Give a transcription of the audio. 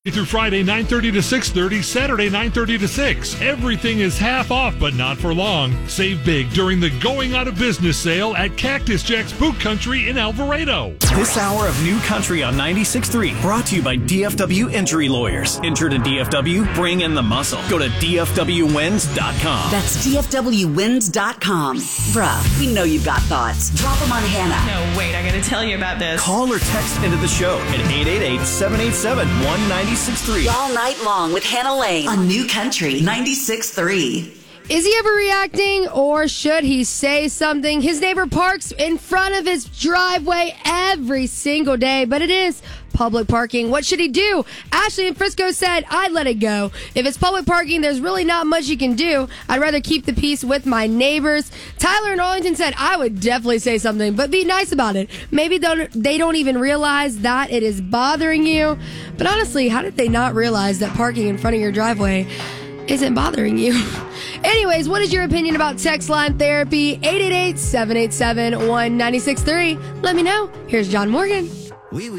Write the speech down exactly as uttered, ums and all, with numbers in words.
Through Friday, nine thirty to six thirty, Saturday, nine thirty to six. Everything is half off, but not for long. Save big during the Going Out of Business sale at Cactus Jack's Boot Country in Alvarado. This hour of New Country on ninety-six point three brought to you by D F W Injury Lawyers. Injured in D F W? Bring in the muscle. Go to D F W wins dot com. That's D F W wins dot com. Bruh, we know you've got thoughts. Drop them on Hannah. No, wait, I gotta tell you about this. Call or text into the show at eight eight eight, seven eight seven, one nine six three. All night long with Hannah Lane on New Country ninety-six point three. Is he ever reacting, or should he say something? His neighbor parks in front of his driveway every single day, but it is public parking. What should he do? Ashley in Frisco said, I'd let it go. If it's public parking, there's really not much you can do. I'd rather keep the peace with my neighbors. Tyler in Arlington said, I would definitely say something, but be nice about it. Maybe don't, they don't even realize that it is bothering you. But honestly, how did they not realize that parking in front of your driveway isn't bothering you? Anyways, what is your opinion about text line therapy? eight eight eight, seven eight seven, one nine six three. Let me know. Here's John Morgan. We